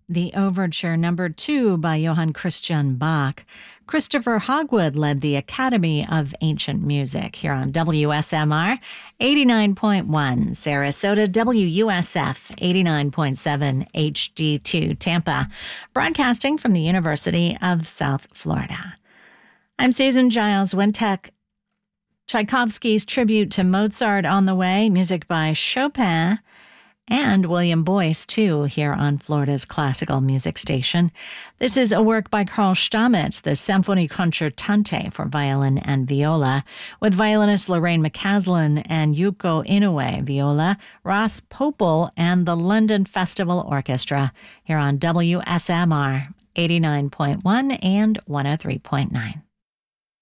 The Overture Number 2 by Johann Christian Bach. Christopher Hogwood led the Academy of Ancient Music here on WSMR 89.1, Sarasota, WUSF 89.7, HD2 Tampa, broadcasting from the University of South Florida. I'm Susan Giles Wintek. Tchaikovsky's tribute to Mozart on the way, music by Chopin and William Boyce, too, here on Florida's classical music station. This is a work by Carl Stamitz, the Symphonie Concertante for violin and viola, with violinist Lorraine McCaslin and Yuko Inoue, viola, Ross Popel, and the London Festival Orchestra, here on WSMR 89.1 and 103.9.